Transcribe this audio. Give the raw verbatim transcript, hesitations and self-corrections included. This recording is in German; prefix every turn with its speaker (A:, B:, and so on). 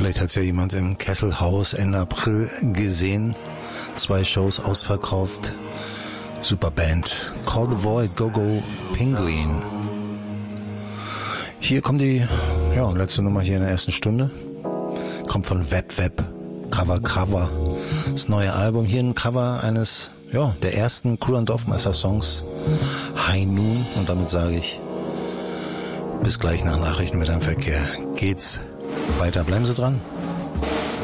A: Vielleicht hat es ja jemand im Kesselhaus Ende April gesehen. Zwei Shows ausverkauft. Super Band. Call the Void, Go Go Penguin. Hier kommt die ja, letzte Nummer hier in der ersten Stunde. Kommt von Web Web. Cover Cover. Das neue Album. Hier ein Cover eines ja, der ersten Crew and Dorfmeister Songs. High Noon. Und damit sage ich bis gleich nach Nachrichten mit dem Verkehr. Geht's weiter. Bleiben Sie dran.